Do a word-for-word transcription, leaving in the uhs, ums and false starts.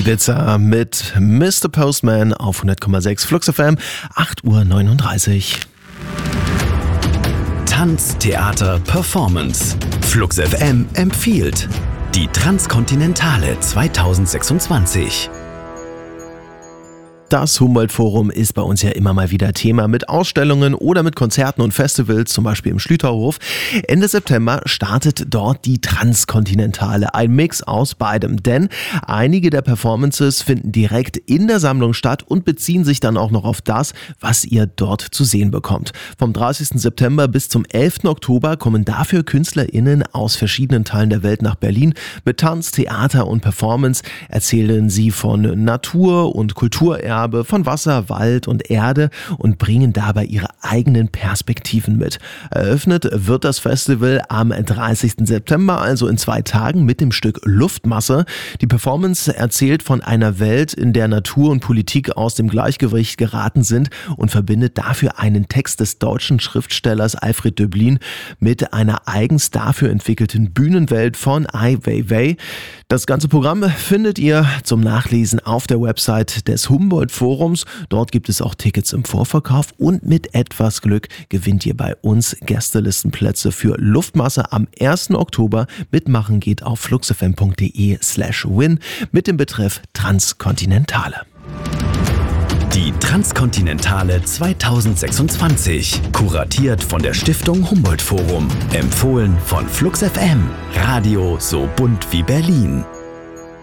Ibiza mit Mister Postman auf hundert Komma sechs Flux F M, acht Uhr neununddreißig. Tanz, Theater, Performance. Flux F M empfiehlt die Transkontinentale zweitausendsechsundzwanzig. Das Humboldt-Forum ist bei uns ja immer mal wieder Thema mit Ausstellungen oder mit Konzerten und Festivals, zum Beispiel im Schlüterhof. Ende September startet dort die Transkontinentale, ein Mix aus beidem, denn einige der Performances finden direkt in der Sammlung statt und beziehen sich dann auch noch auf das, was ihr dort zu sehen bekommt. Vom dreißigsten September bis zum elften Oktober kommen dafür KünstlerInnen aus verschiedenen Teilen der Welt nach Berlin. Mit Tanz, Theater und Performance erzählen sie von Natur und Kulturerbe, von Wasser, Wald und Erde und bringen dabei ihre eigenen Perspektiven mit. Eröffnet wird das Festival am dreißigsten September, also in zwei Tagen, mit dem Stück Luftmasse. Die Performance erzählt von einer Welt, in der Natur und Politik aus dem Gleichgewicht geraten sind und verbindet dafür einen Text des deutschen Schriftstellers Alfred Döblin mit einer eigens dafür entwickelten Bühnenwelt von Ai Weiwei. Das ganze Programm findet ihr zum Nachlesen auf der Website des Humboldt-Forums. Dort gibt es auch Tickets im Vorverkauf und mit etwas Glück gewinnt ihr bei uns Gästelistenplätze für Luftmasse am ersten Oktober. Mitmachen geht auf fluxfm.de slash win mit dem Betreff Transkontinentale. Die Transkontinentale zweitausendsechsundzwanzig, kuratiert von der Stiftung Humboldt Forum, empfohlen von Flux F M, Radio so bunt wie Berlin.